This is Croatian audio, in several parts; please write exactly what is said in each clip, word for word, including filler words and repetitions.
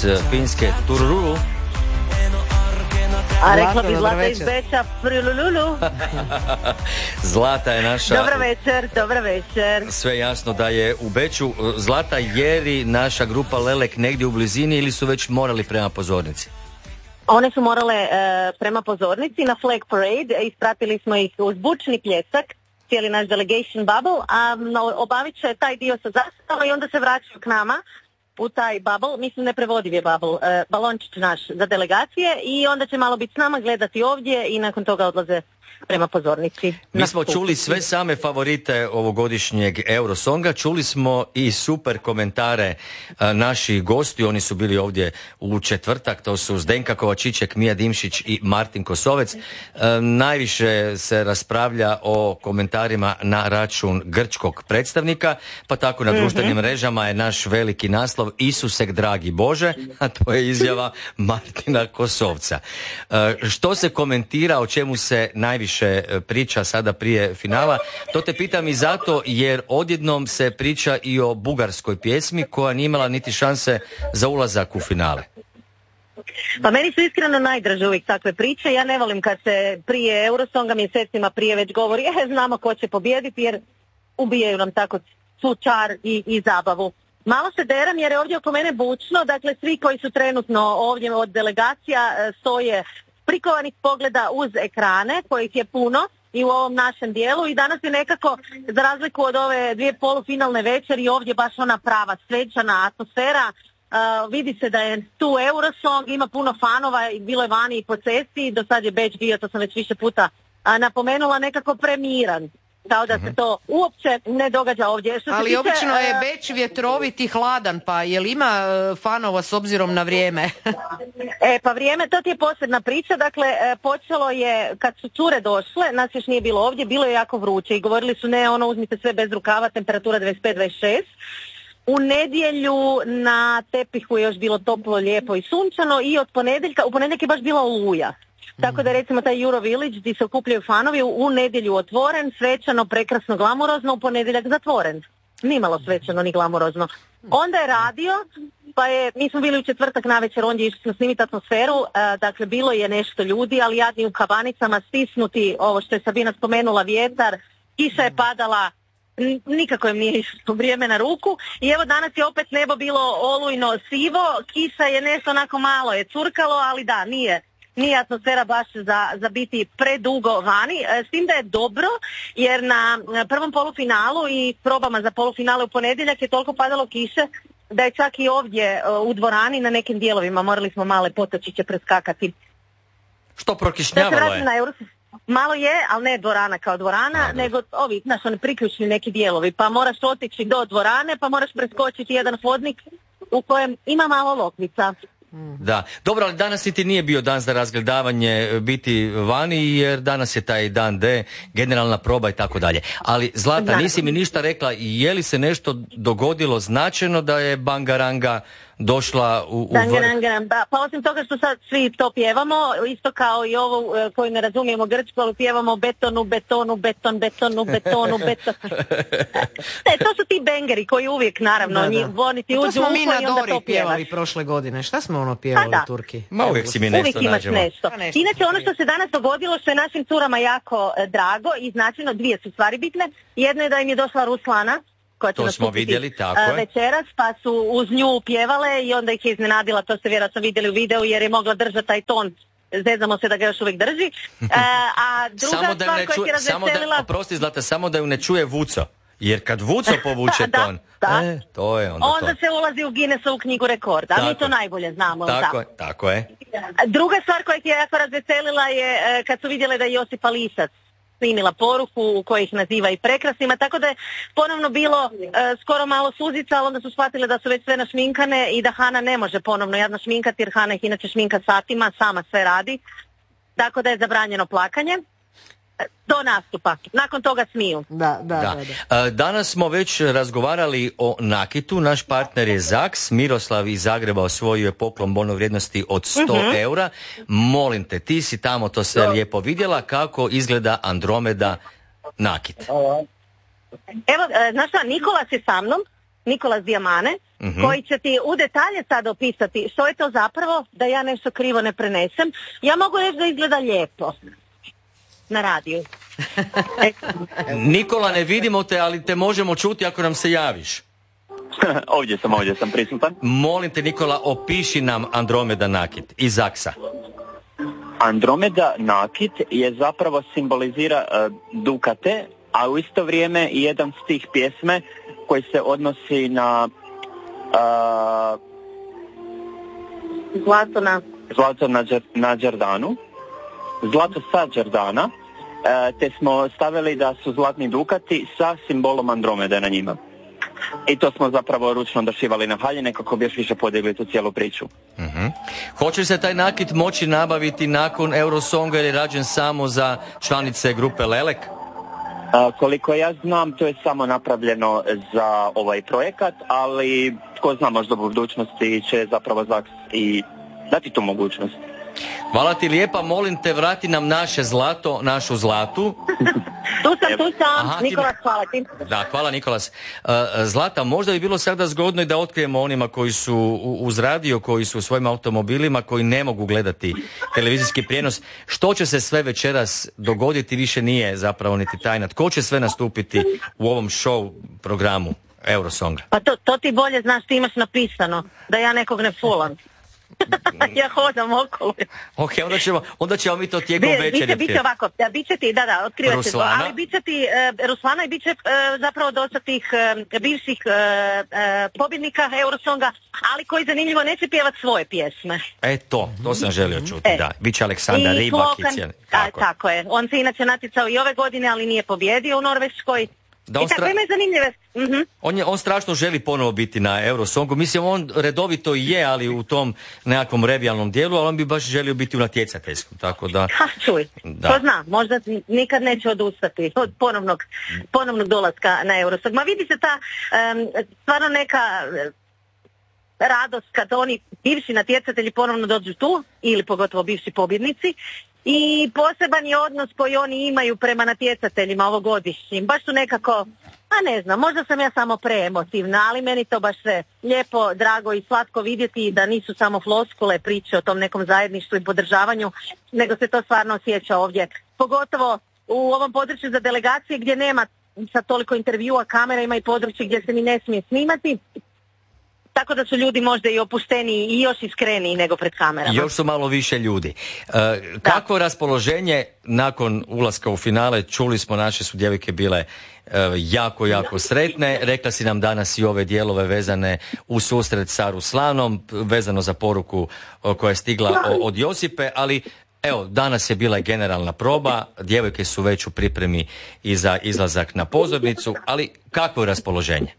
iz Finske. Turururu. A rekla bi Zlata iz Beča. Prulululu. Zlata je naša... Dobar večer, dobar večer. Sve jasno da je u Beču. Zlata, je li naša grupa Lelek negdje u blizini ili su već morali prema pozornici? One su morale e, prema pozornici na Flag Parade. Ispratili smo ih uz bučni pljesak, cijeli naš delegation bubble, a no, obavit će taj dio sa zastavama i onda se vraćaju k nama u taj bubble, mislim neprevodiv je bubble, e, balončić naš za delegacije i onda će malo biti s nama, gledati ovdje i nakon toga odlaze prema pozornici. Mi smo čuli sve same favorite ovogodišnjeg Eurosonga, čuli smo i super komentare a, naših gosti, oni su bili ovdje u četvrtak, to su Zdenka Kovačićek, Mija Dimšić i Martin Kosovec. A, najviše se raspravlja o komentarima na račun grčkog predstavnika, pa tako na društvenim mm-hmm. mrežama je naš veliki naslov Isusek dragi Bože, a to je izjava Martina Kosovca. A, što se komentira, o čemu se najviše priča sada prije finala? To te pitam i zato jer odjednom se priča i o bugarskoj pjesmi koja nije imala niti šanse za ulazak u finale. Pa meni su iskreno najdraže uvijek takve priče. Ja ne volim kad se prije Eurosonga mjesecima prije već govori e, znamo ko će pobijediti jer ubijaju nam tako svu čar i, i zabavu. Malo se deram jer je ovdje oko mene bučno, dakle svi koji su trenutno ovdje od delegacija stoje prikovanih pogleda uz ekrane, kojih je puno i u ovom našem dijelu i danas je nekako, za razliku od ove dvije polufinalne večeri, ovdje baš ona prava svečana atmosfera. Uh, vidi se da je tu Eurosong, ima puno fanova i bilo je vani i po cesti, do sad je Beč bio, to sam već više puta uh, napomenula, nekako premiran. Kao da se to uopće ne događa ovdje. Što Ali tiče, obično je Beč vjetrovit i hladan, pa jel ima fanova s obzirom na vrijeme? E pa vrijeme, to ti je posebna priča, dakle počelo je kad su cure došle, nas još nije bilo ovdje, bilo je jako vruće i govorili su ne, ono uzmite sve bez rukava, temperatura dvadeset pet dvadeset šest. U nedjelju na tepihu je još bilo toplo, lijepo i sunčano i od ponedjeljka, u ponedjeljak je baš bila oluja. Tako da recimo taj Euro Village gdje se okupljaju fanovi u nedjelju otvoren, svečano, prekrasno, glamurozno, u ponedjeljak zatvoren. Nimalo svečano ni glamurozno. Onda je radio, pa je, mi smo bili u četvrtak navečer, ondje išli smo snimiti atmosferu, e, dakle bilo je nešto ljudi, ali jadni u kabanicama, stisnuti, ovo što je Sabina spomenula, vjetar, kiša je padala, nikako im nije išlo vrijeme na ruku i evo danas je opet nebo bilo olujno sivo, kiša je nešto onako malo je curkalo, ali da, nije nije atmosfera baš za, za biti predugo vani, s tim da je dobro jer na prvom polufinalu i probama za polufinale u ponedjeljak je toliko padalo kiše da je čak i ovdje u dvorani na nekim dijelovima morali smo male potočiće preskakati. Što prokišnjavalo je? Malo je, ali ne dvorana kao dvorana, A, nego ovi, znaš, oni priključni neki dijelovi, pa moraš otići do dvorane, pa moraš preskočiti jedan hodnik u kojem ima malo lokvica. Da, dobro, ali danas niti nije bio dan za razgledavanje biti vani, jer danas je taj dan D, generalna proba i tako dalje. Ali Zlata, nisi mi ništa rekla, je li se nešto dogodilo značajno da je Bangaranga došla u, u vrh? Pa, pa osim toga što sad svi to pjevamo, isto kao i ovo koju ne razumijemo grčko, ali pjevamo betonu, betonu, beton, betonu, betonu, beton. Ne, to su ti bangeri koji uvijek, naravno, da, da. Njih, oni ti uđu to smo mi na Dori pjevali prošle godine. Šta smo ono pjevali u Turki? Ma uvijek si mi nešto uvijek nađemo. Nešto. nešto. Inače, ono što se danas dogodilo, što je našim curama jako e, drago i značajno, dvije su stvari bitne. Jedno je da im je došla Ruslana, koja će to smo vidjeli, tako je. Večeras, pa su uz nju pjevale i onda ih je iznenadila, to ste vjerojatno vidjeli u videu, jer je mogla držati taj ton. Zezamo se da ga još uvijek drži. E, a druga samo da stvar koja čuje, ti razveselila... Samo da, oprosti Zlata, samo da ju ne čuje Vuco. Jer kad Vuco povuče da, ton, da. E, to je onda Onda to. se ulazi u Guinnessovu knjigu rekorda, a mi to najbolje znamo. Tako da. je, tako je. Druga stvar koja ti je jako razveselila je kad su vidjeli da je Josipa Lisac snimila poruku u kojoj ih naziva i prekrasnima, tako da je ponovno bilo e, skoro malo suzica, ali onda su shvatile da su već sve našminkane i da Hana ne može ponovno jadno šminkati, jer Hana ih inače šminka satima, sama sve radi, tako da je zabranjeno plakanje do nastupa. Nakon toga smiju. Da, da, da. da, da. Danas smo već razgovarali o nakitu. Naš partner je Zaks. Miroslav iz Zagreba osvojio je poklon bono vrijednosti od sto uh-huh. eura. Molim te, ti si tamo to sve no. lijepo vidjela. Kako izgleda Andromeda nakit? Evo, znaš šta, Nikolas je sa mnom. Nikolas Dijamane, Mhm. koji će ti u detalje sad opisati što je to zapravo, da ja nešto krivo ne prenesem. Ja mogu reći da izgleda lijepo na radiju. E, Nikola, ne vidimo te, ali te možemo čuti ako nam se javiš. Ovdje sam, ovdje sam prisutan. Molim te, Nikola, opiši nam Andromeda nakit iz Zaksa. Andromeda nakit je zapravo simbolizira uh, Dukate, a u isto vrijeme i jedan stih pjesme koji se odnosi na uh, Zlato na... zlato na, Đer, na Đerdanu, zlato sa Đerdana, uh, te smo stavili da su zlatni dukati sa simbolom Andromede na njima. I to smo zapravo ručno došivali na haljine kako bi još više podigli tu cijelu priču. Mhm. Hoće se taj nakit moći nabaviti nakon Eurosonga ili je rađen samo za članice grupe Lelek? A, koliko ja znam, to je samo napravljeno za ovaj projekat, ali tko zna, možda u budućnosti će zapravo Zaks i dati tu mogućnost. Hvala ti lijepa, molim te, vrati nam naše zlato, našu zlatu. Tu sam, tu sam. Aha, ti- Nikolas, hvala ti. Da, hvala Nikolas. Uh, Zlata, možda bi bilo sada zgodno i da otkrijemo onima koji su u- uz radio, koji su u svojim automobilima, koji ne mogu gledati televizijski prijenos, što će se sve večeras dogoditi, više nije zapravo niti tajna. Tko će sve nastupiti u ovom show programu Eurosonga? Pa to, to ti bolje znaš, ti imaš napisano, da ja nekog ne fulam. Ja hodam okolo. Ok, onda ćemo, onda ćemo mi to tijekom Bi- večeri. Biće, biće ovako, da, biće ti, da, da, otkrivat će to, Ruslana? ali biće ti e, Ruslana i biće e, zapravo dosta tih e, bivših e, e, pobjednika Eurosonga, ali koji zanimljivo neće pjevat svoje pjesme. E to, to sam želio čuti, E. da. Biće Aleksandar I Ribak i Slokan, cijeli. a, Tako. tako je, on se inače natjecao i ove godine, ali nije pobjedio u Norveškoj. Da, I on tako stra- ima i zanimljive. Mhm. On, je, on strašno želi ponovo biti na Eurosongu. Mislim, on redovito i je, ali u tom nekakvom revijalnom dijelu, ali on bi baš želio biti u natjecateljskom. Tako da, Ha, čuj, Da. ko zna, možda nikad neće odustati od ponovnog, ponovnog dolaska na Eurosong. Ma vidi se ta em, stvarno neka em, radost kad oni bivši natjecatelji ponovno dođu tu, ili pogotovo bivši pobjednici, i poseban je odnos koji oni imaju prema natjecateljima ovogodišnjim. Baš su nekako, a ne znam, možda sam ja samo preemotivna, ali meni to baš sve lijepo, drago i slatko vidjeti da nisu samo floskule priče o tom nekom zajedništvu i podržavanju, nego se to stvarno osjeća ovdje. Pogotovo u ovom području za delegacije gdje nema sad toliko intervjua, kamera, ima i područje gdje se ni ne smije snimati. Tako da su ljudi možda i opušteniji i još iskreniji nego pred kamerama. još su malo više ljudi. E, kako raspoloženje nakon ulaska u finale? Čuli smo, naše su djevojke bile e, jako, jako sretne. Rekla si nam danas i ove dijelove vezane u susret sa Ruslanom, vezano za poruku o, koja je stigla o- od Josipe, ali evo, danas je bila i generalna proba, djevojke su već u pripremi i za izlazak na pozornicu, ali kakvo je raspoloženje?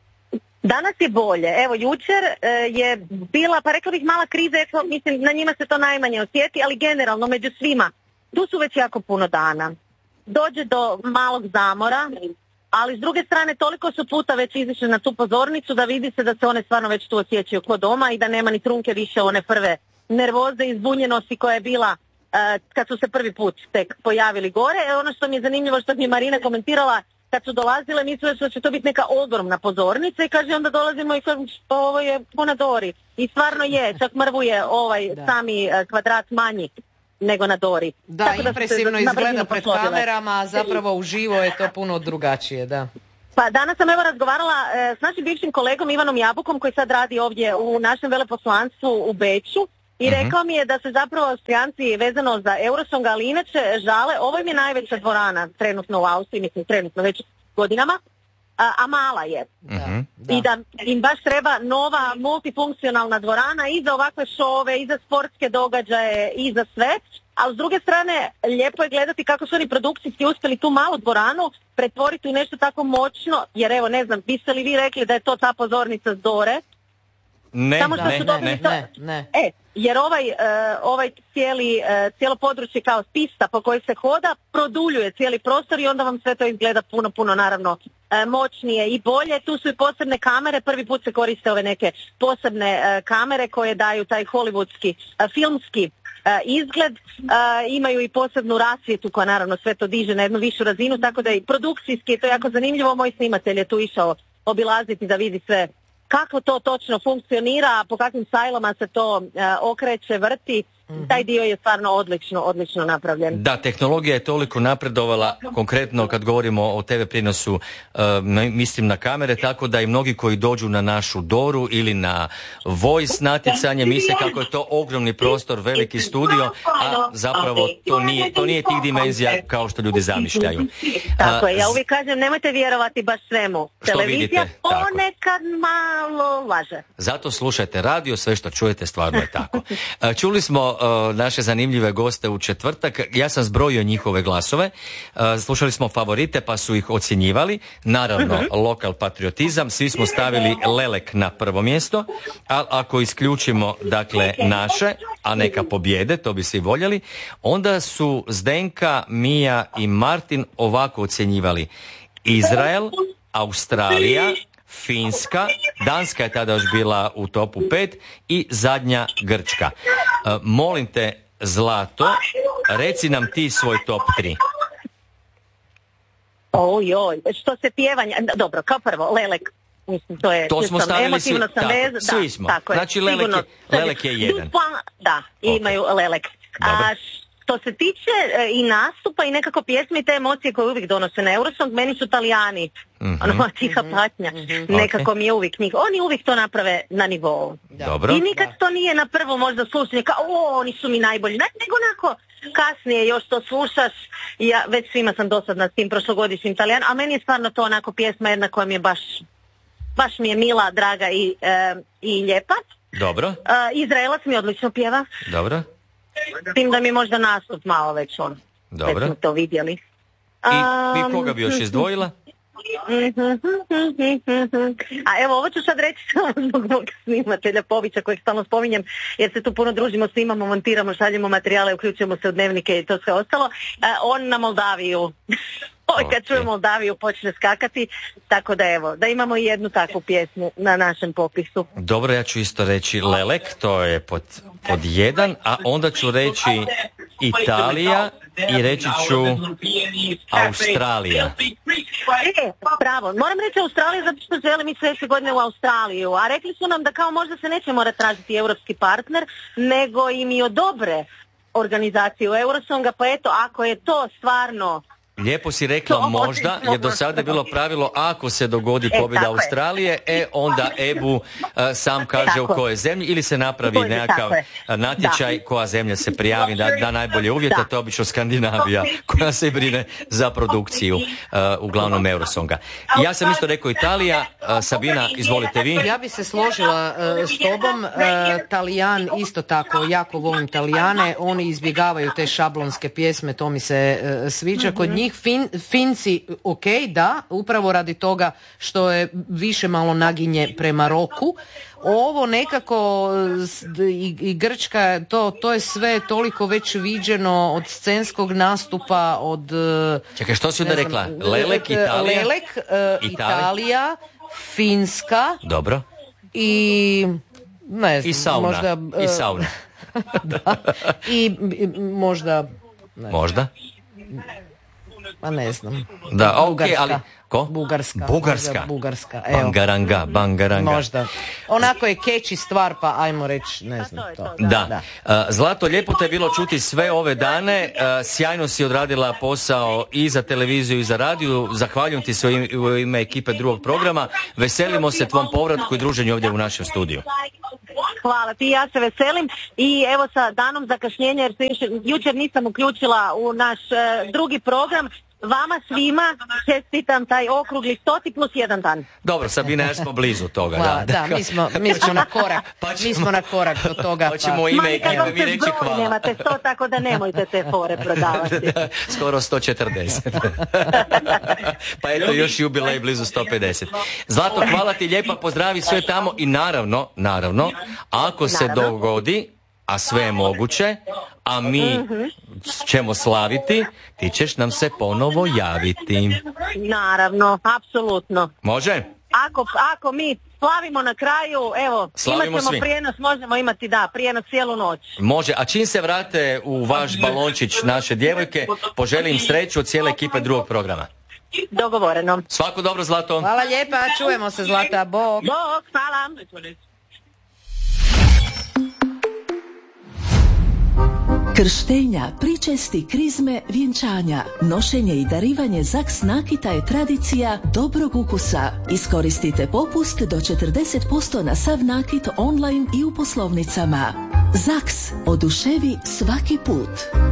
Danas je bolje. Evo, jučer e, je bila, pa rekla bih, mala kriza, jer smo, mislim, na njima se to najmanje osjeti, ali generalno među svima. Tu su već jako puno dana. Dođe do malog zamora, ali s druge strane toliko su puta već izišli na tu pozornicu da vidi se da se one stvarno već tu osjećaju kod doma i da nema ni trunke više one prve nervoze i zbunjenosti koja je bila e, kad su se prvi put tek pojavili gore. E, ono što mi je zanimljivo, što mi je Marina komentirala, kad su dolazile, mislile su da će to biti neka ogromna pozornica i kaže onda dolazimo i kažem ovo je ko na Dori. I stvarno je, čak mrvu je ovaj Da. sami e, kvadrat manji nego na Dori. Da, Tako su se impresivno na izgleda brzinu pred poslovile. kamerama, a zapravo uživo je to puno drugačije, da. Pa danas sam evo razgovarala e, s našim bivšim kolegom Ivanom Jabukom koji sad radi ovdje u našem veleposlanstvu u Beču i Mhm. rekao mi je da se zapravo Austrijanci vezano za Eurosong, ali inače žale, ovo im je najveća dvorana trenutno u Austriji, mislim trenutno već godinama, a, a mala je. Mhm. Da. I da im baš treba nova multifunkcionalna dvorana i za ovakve šove, i za sportske događaje, i za sve. A s druge strane, lijepo je gledati kako su oni produkcijski uspjeli tu malu dvoranu pretvoriti u nešto tako moćno, jer evo, ne znam, biste li vi rekli da je to ta pozornica s Dore? Ne, Samo što ne, su ne, dobili ne. to- Ne, ne. E, jer ovaj, e, ovaj cijeli, e, cijelo područje kao pista po kojoj se hoda produljuje cijeli prostor i onda vam sve to izgleda puno, puno naravno e, moćnije i bolje. Tu su i posebne kamere, prvi put se koriste ove neke posebne e, kamere koje daju taj hollywoodski, e, filmski e, izgled. E, imaju i posebnu rasvjetu koja naravno sve to diže na jednu višu razinu, tako da i produkcijski je to jako zanimljivo. Moj snimatelj je tu išao obilaziti da vidi sve kako to točno funkcionira, po kakvim sajlama se to uh, okreće, vrti. Mm-hmm. Taj dio je stvarno odlično, odlično napravljen. Da, tehnologija je toliko napredovala, konkretno kad govorimo o te ve prijenosu, uh, mislim na kamere, tako da i mnogi koji dođu na našu Doru ili na Voice natjecanje misle kako je to ogromni prostor, veliki studio, a zapravo to nije, to nije tih dimenzija kao što ljudi zamišljaju. Tako je, ja uvijek kažem, nemojte vjerovati baš svemu. Televizija vidite? ponekad malo laže. Zato slušajte radio, sve što čujete stvarno je tako. Čuli smo uh, naše zanimljive goste u četvrtak, ja sam zbrojio njihove glasove, uh, slušali smo favorite pa su ih ocjenjivali, naravno uh-huh. lokal patriotizam, svi smo stavili Lelek na prvo mjesto, a ako isključimo dakle naše, a neka pobjede, to bi svi voljeli, onda su Zdenka, Mija i Martin ovako ocjenjivali: Izrael, Australija, Finska, Danska je tada još bila u topu pet i zadnja Grčka. E, molim te, Zlato, reci nam ti svoj top tri. Ojoj, što se pjevanja, dobro, kao prvo, Lelek. Mislim, to je, to smo stavili svi, tako, vez, svi smo. Da, tako je, znači Lelek je, Lelek je jedan. Da, imaju okay. Lelek. A što se tiče e, i nastupa i nekako pjesme i te emocije koje uvijek donose na Eurosong, meni su Talijani, mm-hmm. ono tiha patnja, mm-hmm. nekako okay. mi je uvijek njih, oni uvijek to naprave na nivou. Dobro. I nikad to nije na prvo možda slušanje, kao o, oni su mi najbolji, ne, nego onako kasnije još to slušaš, ja već svima sam dosadna s tim prošlogodišnjim Talijan, a meni je stvarno to onako pjesma jedna koja mi je baš, baš mi je mila, draga i, e, i lijepa. Dobro. E, Izraelac mi odlično pjeva. Dobro. S tim da mi je možda nastup malo već on. Dobro. Već smo to vidjeli. I, i koga bi još izdvojila? A evo, ovo ću sad reći samo zbog mog snimatelja Povića kojeg stalno spominjem, jer se tu puno družimo, snimamo, montiramo, šaljemo materijale, uključujemo se u dnevnike i to sve ostalo. On na Moldaviju. Oj, kad čuje Moldaviju počne skakati, tako da evo, da imamo i jednu takvu pjesmu na našem popisu. Dobro, ja ću isto reći Lelek, to je pod, pod jedan, a onda ću reći Italija i reći ću Australija. E, pravo, moram reći Australija zato što želim i sljedeće godine u Australiju, a rekli su nam da kao možda se neće morati tražiti europski partner, nego im i odobre organizaciju Eurosonga, pa eto, ako je to stvarno... Lijepo si rekla to možda, jer do sada je bilo pravilo ako se dogodi pobjeda e, Australije, e onda E B U uh, sam kaže tako. U kojoj zemlji ili se napravi Bolje, nekakav natječaj da. Koja zemlja se prijavi da, da najbolje uvjete, da. To je obično Skandinavija koja se brine za produkciju uh, uglavnom Eurosonga. Ja sam isto rekao Italija, uh, Sabina, izvolite vi. Ja bi se složila uh, s tobom, uh, Talijan isto tako, jako volim Talijane, oni izbjegavaju te šablonske pjesme, to mi se uh, sviđa, kod njih Fin, Finci, ok, da, upravo radi toga što je više malo naginje prema roku. Ovo nekako i, i Grčka, to, to je sve toliko već viđeno od scenskog nastupa, od... Čekaj, što si onda rekla? Lelek, Italija? Lelek, uh, Italija, Finska. Dobro. I... ne znam, I sauna. Možda, uh, I sauna. Da. I, i možda... Ne. Možda? Pa ne znam. Da, ok, Bugarska. ali... Ko? Bugarska. Bugarska. Bugarska, evo. Bangaranga, bangaranga. Možda. Onako je catchy stvar, pa ajmo reći, ne znam to. to. Da. da. Uh, Zlato, lijepo te je bilo čuti sve ove dane. Uh, sjajno si odradila posao i za televiziju i za radio. Zahvaljujem ti se u ime ekipe drugog programa. Veselimo se tvom povratku i druženju ovdje u našem studiju. Hvala ti, ja se veselim i evo sa danom zakašnjenja jer se jučer, jučer nisam uključila u naš uh, drugi program. Vama svima čestitam taj okrugli stoti plus jedan dan. Dobro, Sabina, ja smo blizu toga. Hvala, da, da mi, smo, mi smo na korak, pa ćemo, mi smo na korak do toga. Pa ćemo ime ekipe mi reći hvala. Nemate sto, tako da nemojte te fore prodavati. Da, skoro sto četrdeset. Pa eto, još jubilej blizu sto pedeset. Zlato, hvala ti lijepa, pozdravi sve tamo i naravno, naravno, ako se naravno. dogodi, a sve je moguće, a mi mm-hmm. ćemo slaviti, ti ćeš nam se ponovo javiti. Naravno, apsolutno. Može? Ako, ako mi slavimo na kraju, evo, slavimo imat ćemo svi. Prijenos, možemo imati, da, prijenos cijelu noć. Može, a čim se vrate u vaš balončić naše djevojke, poželim sreću od cijele ekipe drugog programa. Dogovoreno. Svako dobro, Zlato. Hvala lijepa, čujemo se, Zlata, bok. Bok, hvala. Krštenja, pričesti, krizme, vjenčanja, nošenje i darivanje Zaks nakita je tradicija dobrog ukusa. Iskoristite popust do četrdeset posto na sav nakit online i u poslovnicama. Zaks, oduševi svaki put.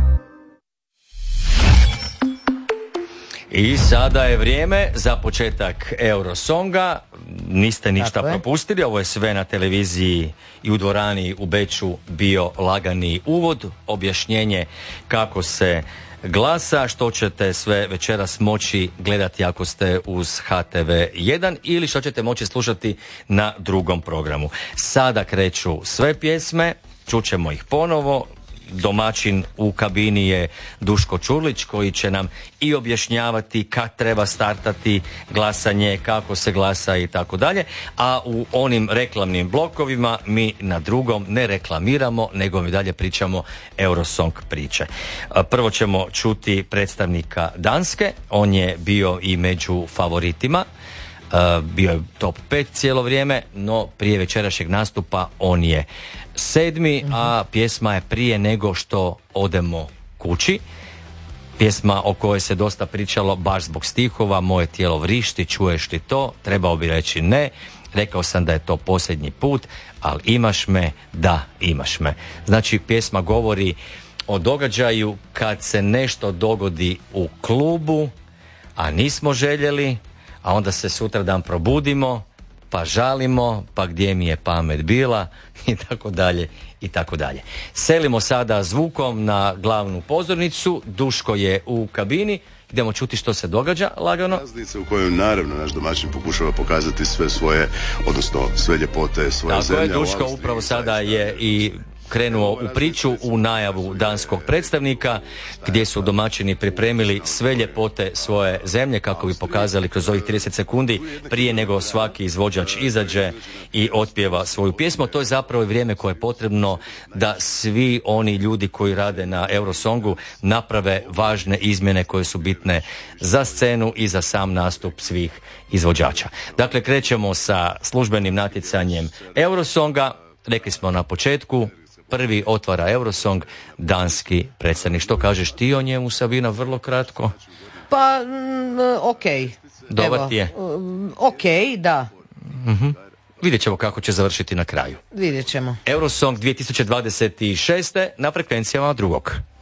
I sada je vrijeme za početak Eurosonga. Niste ništa propustili, ovo je sve na televiziji i u dvorani u Beču bio lagani uvod, objašnjenje kako se glasa, što ćete sve večeras moći gledati ako ste uz H T V jedan ili što ćete moći slušati na drugom programu. Sada kreću sve pjesme, čućemo ih ponovo. Domaćin u kabini je Duško Čurlić koji će nam i objašnjavati kad treba startati glasanje, kako se glasa i tako dalje, a u onim reklamnim blokovima mi na drugom ne reklamiramo, nego mi dalje pričamo Eurosong priče. Prvo ćemo čuti predstavnika Danske, on je bio i među favoritima. Uh, bio je top pet cijelo vrijeme, no prije večerašnjeg nastupa on je sedmi, mm-hmm. a pjesma je Prije nego što odemo kući. Pjesma o kojoj se dosta pričalo baš zbog stihova, moje tijelo vrišti, čuješ li to? Trebao bi reći ne. Rekao sam da je to posljednji put, ali imaš me, da, imaš me. Znači, pjesma govori o događaju kad se nešto dogodi u klubu, a nismo željeli, a onda se sutradan probudimo, pa žalimo, pa gdje mi je pamet bila, i tako dalje, i tako dalje. Selimo sada zvukom na glavnu pozornicu, Duško je u kabini, idemo čuti što se događa lagano. Razlice u kojoj naravno naš domaćin pokušava pokazati sve svoje, odnosno sve ljepote, svoje tako zemlje. Tako je, Duško upravo sada je i krenuo u priču u najavu danskog predstavnika gdje su domaćini pripremili sve ljepote svoje zemlje kako bi pokazali kroz ovih trideset sekundi prije nego svaki izvođač izađe i otpjeva svoju pjesmu. To je zapravo vrijeme koje je potrebno da svi oni ljudi koji rade na Eurosongu naprave važne izmjene koje su bitne za scenu i za sam nastup svih izvođača. Dakle, krećemo sa službenim natjecanjem Eurosonga. Rekli smo na početku, prvi otvara Eurosong, danski predstavnik. Što kažeš ti o njemu, Sabina, vrlo kratko? Pa, mm, ok. Dobar ti je? Um, ok, da. Uh-huh. Vidjet ćemo kako će završiti na kraju. Vidjet ćemo. Eurosong dvije tisuće dvadeset šeste na frekvencijama drugog.